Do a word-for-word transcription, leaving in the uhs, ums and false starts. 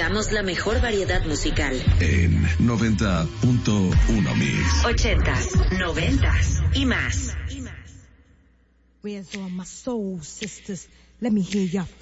presentamos la mejor variedad musical. En noventa punto uno Mix. Ochentas, noventas y más. Where's all my soul sisters? Let me hear ya.